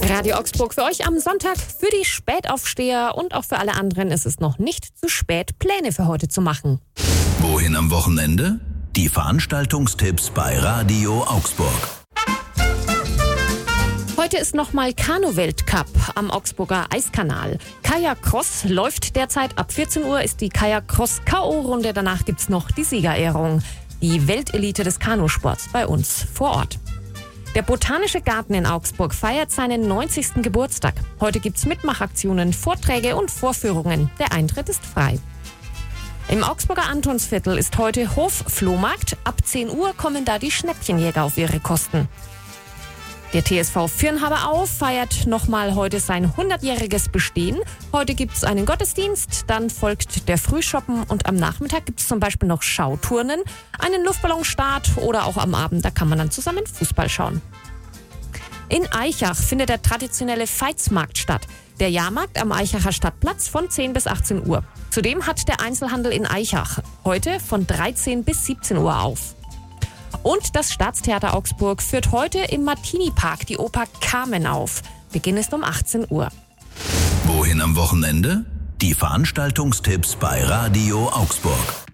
Radio Augsburg für euch am Sonntag, für die Spätaufsteher und auch für alle anderen ist es noch nicht zu spät, Pläne für heute zu machen. Wohin am Wochenende? Die Veranstaltungstipps bei Radio Augsburg. Heute ist nochmal Kanu-Weltcup am Augsburger Eiskanal. Kajak-Cross läuft derzeit. Ab 14 Uhr ist die Kajak-Cross-K.O.-Runde. Danach gibt's noch die Siegerehrung. Die Weltelite des Kanusports bei uns vor Ort. Der Botanische Garten in Augsburg feiert seinen 90. Geburtstag. Heute gibt's Mitmachaktionen, Vorträge und Vorführungen. Der Eintritt ist frei. Im Augsburger Antonsviertel ist heute Hofflohmarkt. Ab 10 Uhr kommen da die Schnäppchenjäger auf ihre Kosten. Der TSV Fürnhaber feiert nochmal heute sein 100-jähriges Bestehen. Heute gibt es einen Gottesdienst, dann folgt der Frühschoppen und am Nachmittag gibt es zum Beispiel noch Schauturnen, einen Luftballonstart oder auch am Abend, da kann man dann zusammen Fußball schauen. In Aichach findet der traditionelle Veitsmarkt statt. Der Jahrmarkt am Aichacher Stadtplatz von 10 bis 18 Uhr. Zudem hat der Einzelhandel in Aichach heute von 13 bis 17 Uhr auf. Und das Staatstheater Augsburg führt heute im Martini-Park die Oper Carmen auf. Beginn ist um 18 Uhr. Wohin am Wochenende? Die Veranstaltungstipps bei Radio Augsburg.